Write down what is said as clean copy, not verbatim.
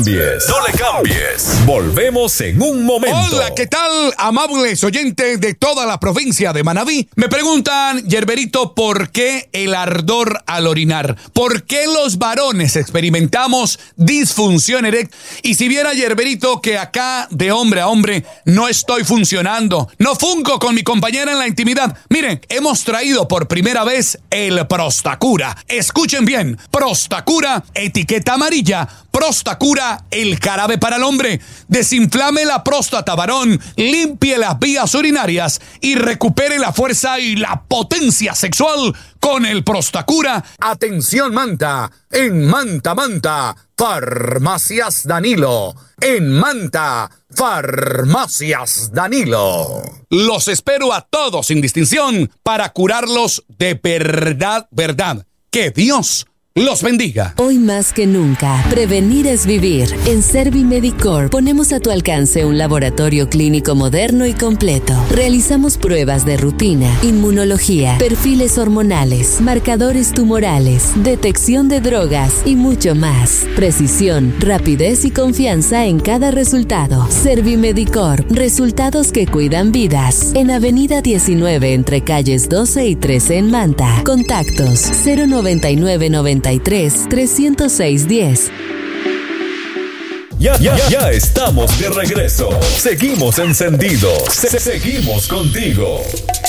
No le cambies. Volvemos en un momento. Hola, ¿qué tal, amables oyentes de toda la provincia de Manabí? Me preguntan, Yerberito, ¿por qué el ardor al orinar? ¿Por qué los varones experimentamos disfunción eréctil? Y si viera, Yerberito, que acá de hombre a hombre no estoy funcionando, no funco con mi compañera en la intimidad. Miren, hemos traído por primera vez el Prostacura. Escuchen bien, Prostacura, etiqueta amarilla. Prostacura, el jarabe para el hombre. Desinflame la próstata, varón, limpie las vías urinarias y recupere la fuerza y la potencia sexual con el Prostacura. Atención, Manta, en Manta, Farmacias Danilo. En Manta, Farmacias Danilo. Los espero a todos sin distinción para curarlos de verdad. Que Dios los bendiga. Hoy más que nunca, prevenir es vivir. En Servimedicor ponemos a tu alcance un laboratorio clínico moderno y completo. Realizamos pruebas de rutina, inmunología, perfiles hormonales, marcadores tumorales, detección de drogas y mucho más. Precisión, rapidez y confianza en cada resultado. Servimedicor, resultados que cuidan vidas. En Avenida 19 entre calles 12 y 13 en Manta. Contactos 099 306-10. Ya estamos de regreso. Seguimos encendidos. Seguimos contigo.